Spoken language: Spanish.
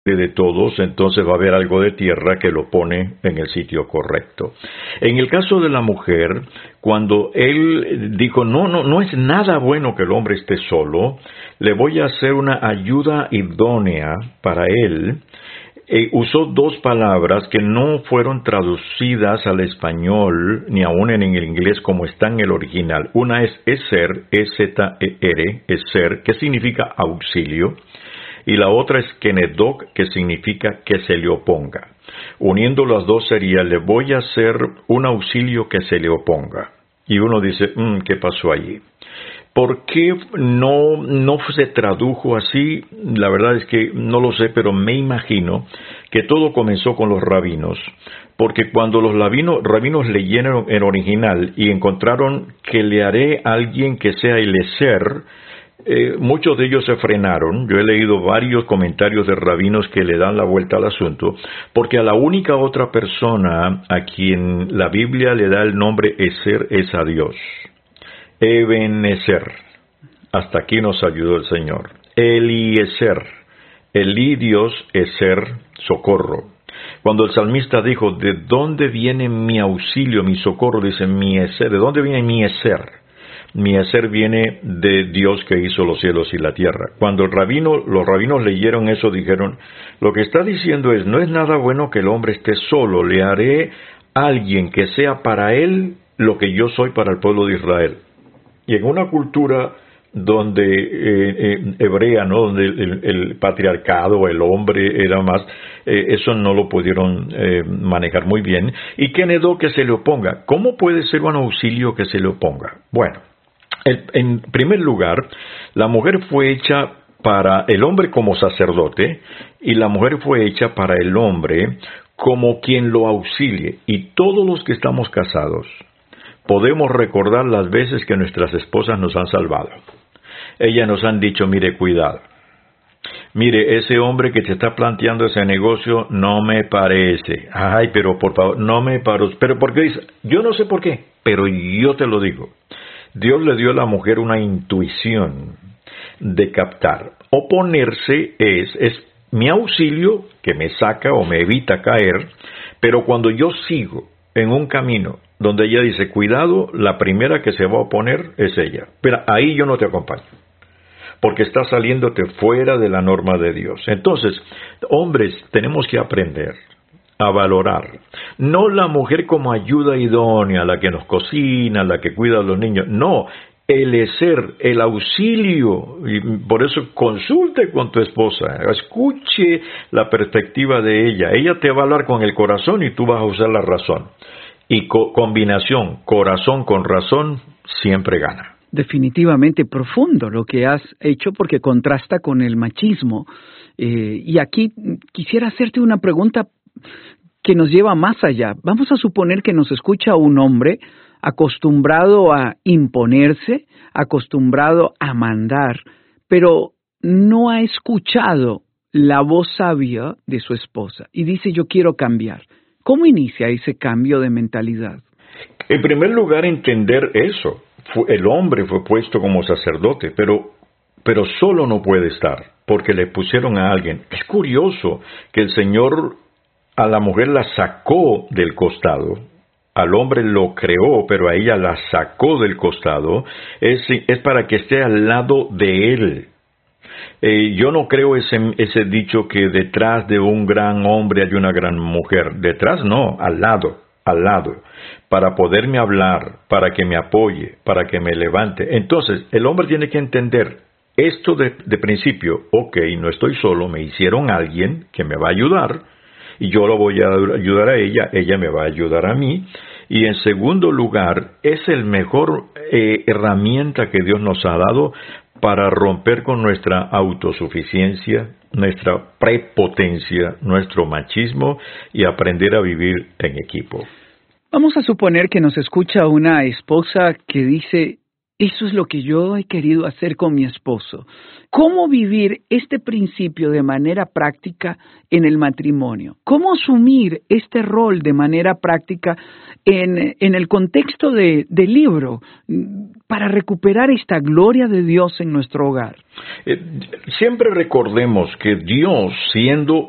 de todos, entonces va a haber algo de tierra que lo pone en el sitio correcto. En el caso de la mujer, cuando él dijo, no es nada bueno que el hombre esté solo, le voy a hacer una ayuda idónea para él, usó dos palabras que no fueron traducidas al español, ni aún en el inglés como está en el original. Una es eser, E-Z-E-R, eser, que significa auxilio, y la otra es kenedok, que significa que se le oponga. Uniendo las dos sería, le voy a hacer un auxilio que se le oponga. Y uno dice, ¿qué pasó allí? ¿Por qué no se tradujo así? La verdad es que no lo sé, pero me imagino que todo comenzó con los rabinos. Porque cuando los rabinos leyeron en original y encontraron que le haré a alguien que sea el eser, muchos de ellos se frenaron. Yo he leído varios comentarios de rabinos que le dan la vuelta al asunto, porque a la única otra persona a quien la Biblia le da el nombre eser es a Dios. Ebenezer, hasta aquí nos ayudó el Señor. Eliezer, Elí Dios, Eser, socorro. Cuando el salmista dijo, ¿de dónde viene mi auxilio, mi socorro? Dice, mi eser. ¿De dónde viene mi eser? Mi eser viene de Dios que hizo los cielos y la tierra. Cuando los rabinos leyeron eso, dijeron, lo que está diciendo es, no es nada bueno que el hombre esté solo, le haré a alguien que sea para él lo que yo soy para el pueblo de Israel. Y en una cultura donde hebrea, ¿no? Donde el patriarcado, el hombre era más, eso no lo pudieron manejar muy bien. ¿Y kenedok, que se le oponga? ¿Cómo puede ser un auxilio que se le oponga? Bueno, en primer lugar, la mujer fue hecha para el hombre como sacerdote y la mujer fue hecha para el hombre como quien lo auxilie. Y todos los que estamos casados podemos recordar las veces que nuestras esposas nos han salvado. Ellas nos han dicho, mire, cuidado. Mire, ese hombre que te está planteando ese negocio no me parece. Ay, pero por favor, no me parece. Pero ¿por qué dice? Yo no sé por qué, pero yo te lo digo. Dios le dio a la mujer una intuición de captar. Oponerse es mi auxilio que me saca o me evita caer, pero cuando yo sigo en un camino donde ella dice, cuidado, la primera que se va a oponer es ella. Pero ahí yo no te acompaño, porque estás saliéndote fuera de la norma de Dios. Entonces, hombres, tenemos que aprender a valorar, no la mujer como ayuda idónea, la que nos cocina, la que cuida a los niños, no, el ser, el auxilio, y por eso consulte con tu esposa, escuche la perspectiva de ella te va a hablar con el corazón y tú vas a usar la razón. Y combinación, corazón con razón, siempre gana. Definitivamente profundo lo que has hecho porque contrasta con el machismo. Y aquí quisiera hacerte una pregunta que nos lleva más allá. Vamos a suponer que nos escucha un hombre acostumbrado a imponerse, acostumbrado a mandar, pero no ha escuchado la voz sabia de su esposa y dice, yo quiero cambiar. ¿Cómo inicia ese cambio de mentalidad? En primer lugar, entender eso. El hombre fue puesto como sacerdote, pero solo no puede estar, porque le pusieron a alguien. Es curioso que el Señor a la mujer la sacó del costado, al hombre lo creó, pero a ella la sacó del costado, es para que esté al lado de él. Yo no creo ese dicho que detrás de un gran hombre hay una gran mujer. Detrás no, al lado, para poderme hablar, para que me apoye, para que me levante. Entonces, el hombre tiene que entender esto de principio. Ok, no estoy solo, me hicieron alguien que me va a ayudar, y yo lo voy a ayudar a ella me va a ayudar a mí. Y en segundo lugar, es el mejor herramienta que Dios nos ha dado para romper con nuestra autosuficiencia, nuestra prepotencia, nuestro machismo y aprender a vivir en equipo. Vamos a suponer que nos escucha una esposa que dice, eso es lo que yo he querido hacer con mi esposo. ¿Cómo vivir este principio de manera práctica en el matrimonio? ¿Cómo asumir este rol de manera práctica en el contexto del libro para recuperar esta gloria de Dios en nuestro hogar? Siempre recordemos que Dios, siendo